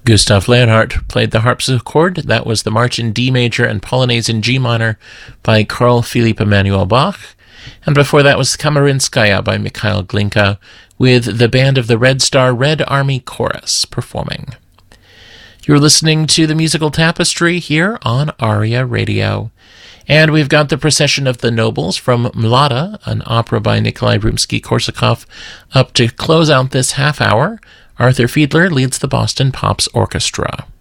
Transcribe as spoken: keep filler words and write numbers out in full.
Gustav Leonhardt played the harpsichord. That was the March in D major and Polonaise in G minor by Carl Philipp Emanuel Bach. And before that was Kamarinskaya by Mikhail Glinka, with the band of the Red Star Red Army Chorus performing. You're listening to the Musical Tapestry here on ARIA Radio. And we've got the Procession of the Nobles from Mlada, an opera by Nikolai Rimsky-Korsakov, up to close out this half hour. Arthur Fiedler leads the Boston Pops Orchestra.